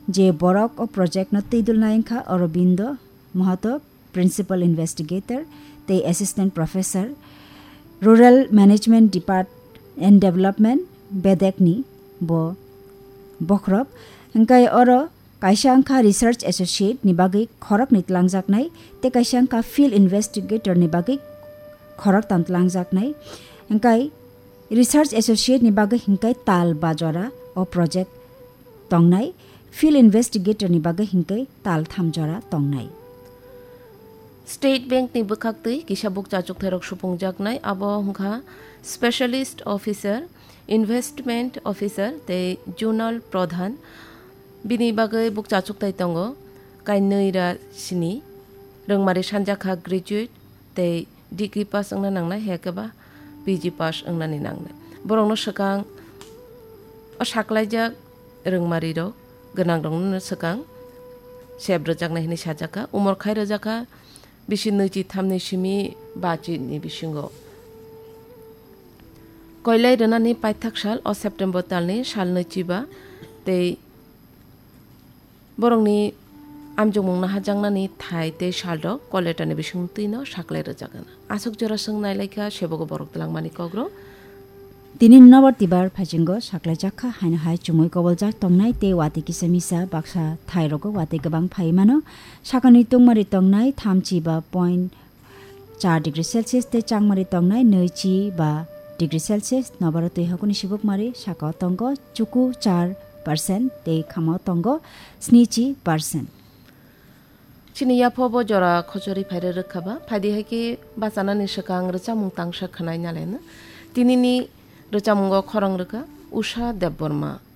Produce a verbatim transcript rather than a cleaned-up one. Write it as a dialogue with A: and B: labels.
A: J borok o project no tidul naingkha Aurobindo Mahato principal investigator te assistant professor rural management department and development bedekni bo bokrop hingkai oro kaisa angkha research associate ni bagui khorok ni tlangjaknai te kaisa angkha field investigator ni bagui khorok tam tlangjaknai hingkai research associate ni bagui hingkai tal bajora o project tongnai field investigator ni bagui hingkai tal thamjora tongnai
B: State Bank ni bukhaktui kisabuk chachuk therok supungjaknai abo hungkha specialist officer investment officer te journal pradhan bini bagai buk chachuk tai tongo kainira sini rengmari sanjakha graduate te degree pass angna nangnai hekaba P G pass angna ni nangnai borongno sakang o saklaijak rengmari ro ganang dongno sakang sebrojaknai ni sajaka umor khairojaka bisi neichi thamni simi bachi ni bisingo koilai renani paithak sal o September talni sal neichi ba te borongni amjongmungna hajangnani thai te saldo koletani bisungtino saklai rojagana asuk jora sung nailaika sebogo borok telangmani kogro
A: tini nobor tibar phajingo saklai jakha haina hai chungoi koboljak tongnai te wati kisamisa baksa thairogo wati gabang phaimano sakani tungmari tongnai thamchi ba point four degree celsius te changmari tongnai neichi ba degree celsius nobor tui hakuni sibuk mari saka tongo chuku four percent te khamo tongo snichi percent
B: chiniya phobo jora khochori phaire rakhaba phadi haki basana ni sakang recha mungtang sakhanai nalena tinini rechamungo khorang reka Usha Debborma